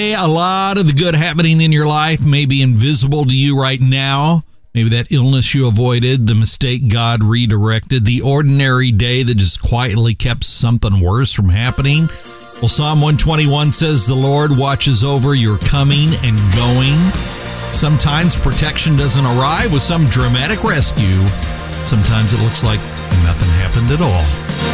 A lot of the good happening in your life may be invisible to you right now. Maybe that illness you avoided, the mistake God redirected, the ordinary day that just quietly kept something worse from happening. Well, Psalm 121 says the Lord watches over your coming and going. Sometimes protection doesn't arrive with some dramatic rescue. Sometimes it looks like nothing happened at all.